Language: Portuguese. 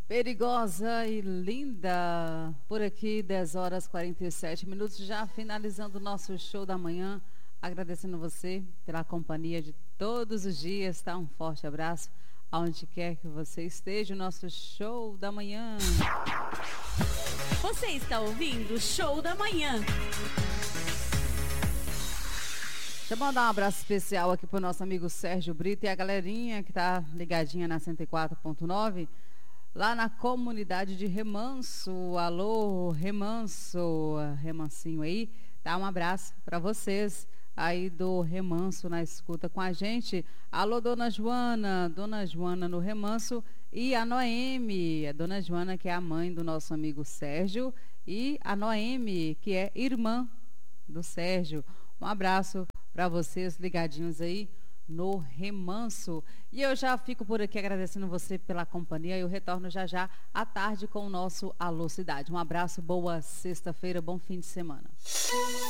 Perigosa e linda, por aqui 10 horas 47 minutos, já finalizando o nosso show da manhã, agradecendo você pela companhia de todos os dias, tá? Um forte abraço, aonde quer que você esteja, o nosso show da manhã. Você está ouvindo o Show da Manhã. Deixa eu mandar um abraço especial aqui pro nosso amigo Sérgio Brito e a galerinha que tá ligadinha na 104.9, lá na comunidade de Remanso. Alô, Remanso, Remansinho aí, tá? Um abraço para vocês aí do Remanso na escuta com a gente. Alô, Dona Joana no Remanso, e a Noemi, a Dona Joana, que é a mãe do nosso amigo Sérgio, e a Noemi, que é irmã do Sérgio. Um abraço para vocês ligadinhos aí no Remanso. E eu já fico por aqui agradecendo você pela companhia. Eu retorno já à tarde com o nosso Alô Cidade. Um abraço, boa sexta-feira, bom fim de semana.